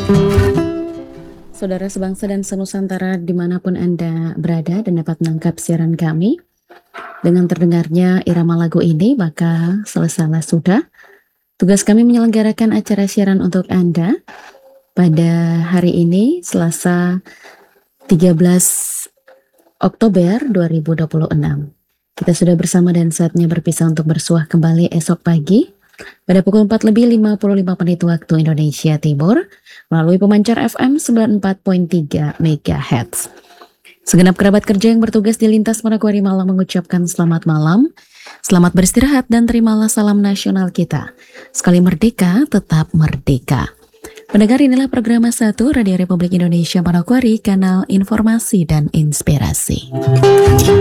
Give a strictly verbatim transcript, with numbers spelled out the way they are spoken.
Saudara sebangsa dan senusantara dimanapun Anda berada dan dapat menangkap siaran kami, dengan terdengarnya irama lagu ini maka selesailah sudah tugas kami menyelenggarakan acara siaran untuk Anda pada hari ini Selasa tiga belas Oktober dua ribu dua puluh enam. Kita sudah bersama dan saatnya berpisah untuk bersuah kembali esok pagi pada pukul empat lebih lima puluh lima menit waktu Indonesia Timur melalui pemancar F M sembilan puluh empat koma tiga megahertz. Segenap kerabat kerja yang bertugas di lintas Manokwari Malang mengucapkan selamat malam, selamat beristirahat dan terimalah salam nasional kita. Sekali merdeka, tetap merdeka. Pendengar, inilah program satu Radio Republik Indonesia Manokwari, kanal informasi dan inspirasi.